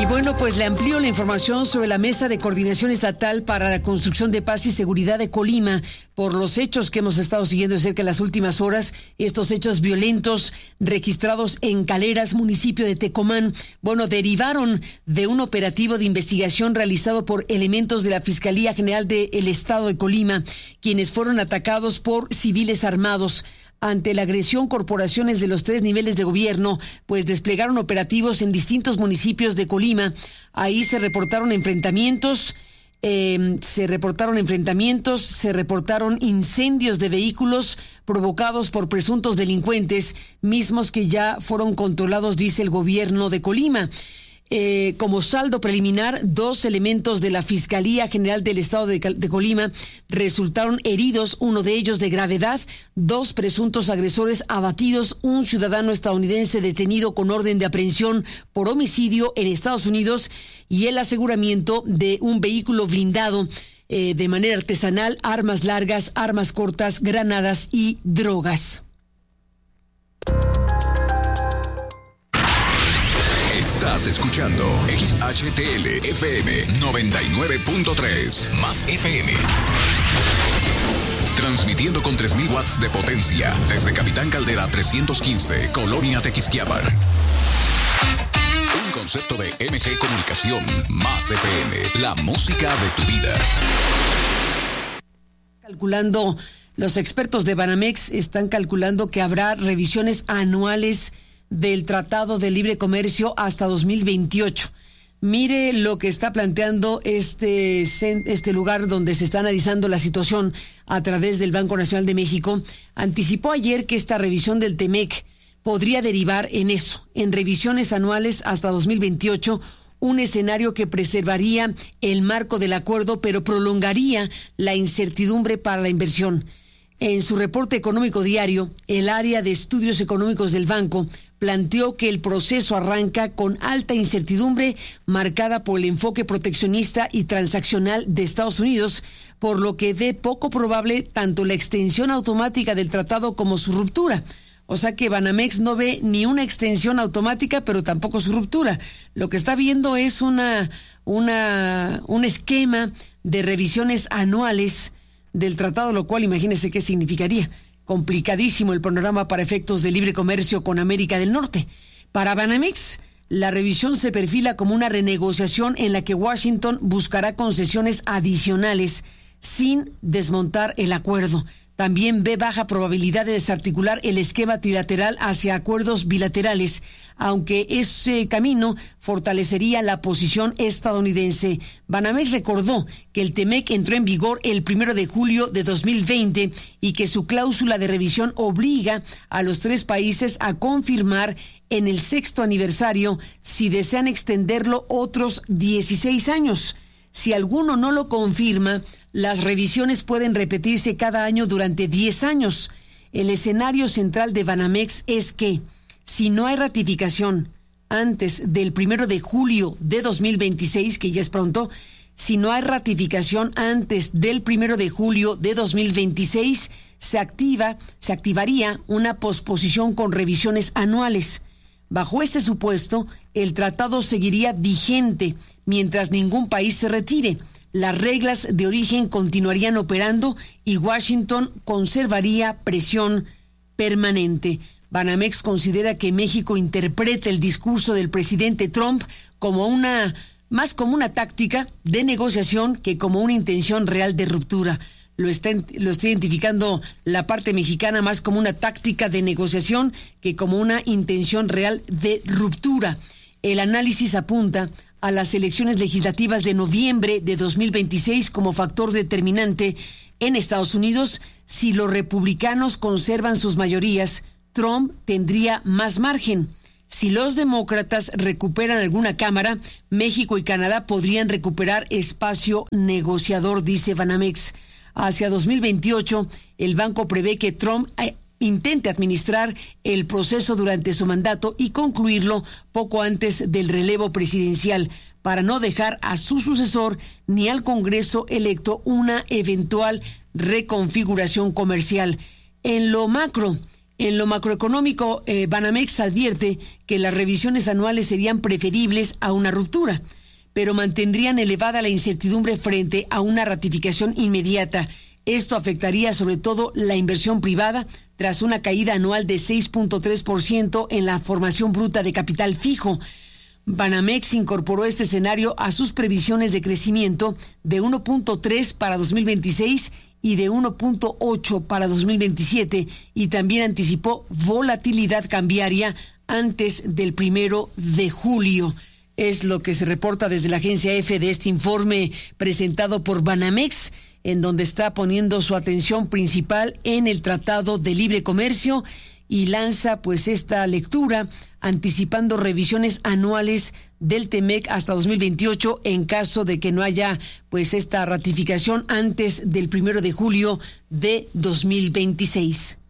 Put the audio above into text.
Y bueno, pues le amplío la información sobre la Mesa de Coordinación Estatal para la Construcción de Paz y Seguridad de Colima por los hechos que hemos estado siguiendo de cerca en las últimas horas, estos hechos violentos registrados en Caleras, municipio de Tecomán. Bueno, derivaron de un operativo de investigación realizado por elementos de la Fiscalía General del Estado de Colima, quienes fueron atacados por civiles armados. Ante la agresión, corporaciones de los 3 niveles de gobierno, pues desplegaron operativos en distintos municipios de Colima. Ahí se reportaron enfrentamientos, se reportaron incendios de vehículos provocados por presuntos delincuentes, mismos que ya fueron controlados, dice el gobierno de Colima. Como saldo preliminar, 2 elementos de la Fiscalía General del Estado de Colima resultaron heridos, uno de ellos de gravedad, 2 presuntos agresores abatidos, un ciudadano estadounidense detenido con orden de aprehensión por homicidio en Estados Unidos y el aseguramiento de un vehículo blindado de manera artesanal, armas largas, armas cortas, granadas y drogas. Estás escuchando XHTL FM 99.3 más FM. Transmitiendo con 3,000 watts de potencia desde Capitán Caldera 315, Colonia Tequisquiapan. Un concepto de MG Comunicación más FM, la música de tu vida. Calculando, los expertos de Banamex están calculando que habrá revisiones anuales del Tratado de Libre Comercio hasta 2028. Mire lo que está planteando este lugar donde se está analizando la situación a través del Banco Nacional de México. Anticipó ayer que esta revisión del TEMEC podría derivar en eso, en revisiones anuales hasta 2028, un escenario que preservaría el marco del acuerdo, pero prolongaría la incertidumbre para la inversión. En su reporte económico diario, el área de estudios económicos del banco planteó que el proceso arranca con alta incertidumbre marcada por el enfoque proteccionista y transaccional de Estados Unidos, por lo que ve poco probable tanto la extensión automática del tratado como su ruptura. O sea que Banamex no ve ni una extensión automática, pero tampoco su ruptura. Lo que está viendo es un esquema de revisiones anuales del tratado, lo cual imagínense qué significaría. Complicadísimo el panorama para efectos de libre comercio con América del Norte. Para Banamex, la revisión se perfila como una renegociación en la que Washington buscará concesiones adicionales sin desmontar el acuerdo. También ve baja probabilidad de desarticular el esquema trilateral hacia acuerdos bilaterales, aunque ese camino fortalecería la posición estadounidense. Banamex recordó que el TEMEC entró en vigor el 1 de julio de 2020 y que su cláusula de revisión obliga a los 3 países a confirmar en el 6º aniversario si desean extenderlo otros 16 años. Si alguno no lo confirma, las revisiones pueden repetirse cada año durante 10 años. El escenario central de Banamex es que, si no hay ratificación antes del 1 de julio de 2026, que ya es pronto, si no hay ratificación antes del 1 de julio de 2026, se activaría una posposición con revisiones anuales. Bajo este supuesto, el tratado seguiría vigente mientras ningún país se retire. Las reglas de origen continuarían operando y Washington conservaría presión permanente. Banamex considera que México interpreta el discurso del presidente Trump más como una táctica de negociación que como una intención real de ruptura. Lo está identificando la parte mexicana más como una táctica de negociación que como una intención real de ruptura. El análisis apunta a las elecciones legislativas de noviembre de 2026 como factor determinante en Estados Unidos. Si los republicanos conservan sus mayorías, Trump tendría más margen. Si los demócratas recuperan alguna cámara, México y Canadá podrían recuperar espacio negociador, dice Banamex. Hacia 2028, el banco prevé que Trump intente administrar el proceso durante su mandato y concluirlo poco antes del relevo presidencial, para no dejar a su sucesor ni al Congreso electo una eventual reconfiguración comercial. En lo macro, En lo macroeconómico, Banamex advierte que las revisiones anuales serían preferibles a una ruptura, pero mantendrían elevada la incertidumbre frente a una ratificación inmediata. Esto afectaría sobre todo la inversión privada tras una caída anual de 6.3% en la formación bruta de capital fijo. Banamex incorporó este escenario a sus previsiones de crecimiento de 1.3 para 2026 y de 1.8 para 2027, y también anticipó volatilidad cambiaria antes del 1 de julio. Es lo que se reporta desde la agencia EFE de este informe presentado por Banamex, en donde está poniendo su atención principal en el Tratado de Libre Comercio y lanza pues esta lectura anticipando revisiones anuales del TEMEC hasta 2028 en caso de que no haya pues esta ratificación antes del 1 de julio de 2026.